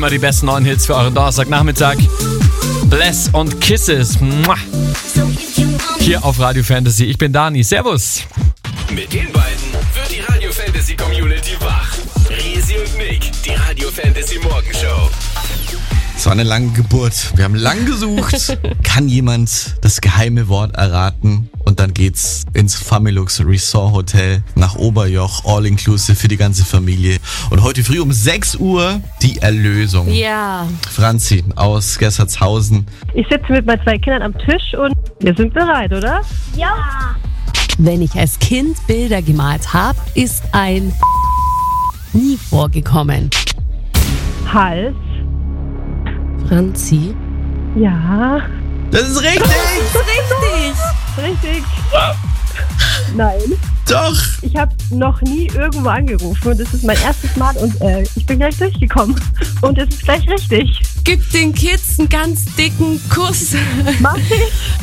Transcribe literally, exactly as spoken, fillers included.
immer die besten neuen Hits für euren Donnerstagnachmittag. Bless und Kisses. Mua. Hier auf Radio Fantasy. Ich bin Dani. Servus. Mit den beiden wird die Radio Fantasy Community wach. Resi und Nick, die Radio Fantasy Morgenshow. Es war eine lange Geburt. Wir haben lang gesucht. Kann jemand das geheime Wort erraten? Und dann geht's ins Familux Resort Hotel nach Oberjoch, all inclusive für die ganze Familie. Und heute früh um sechs Uhr die Erlösung. Ja. Franzi aus Gessertshausen. Ich sitze mit meinen zwei Kindern am Tisch und wir sind bereit, oder? Ja. Wenn ich als Kind Bilder gemalt habe, ist ein nie vorgekommen. Hals. Franzi? Ja. Das ist richtig! Richtig! Richtig. Nein. Doch! Ich habe noch nie irgendwo angerufen und das ist mein erstes Mal und äh, ich bin gleich durchgekommen. Und es ist gleich richtig. Gib den Kids einen ganz dicken Kuss. Mach ich.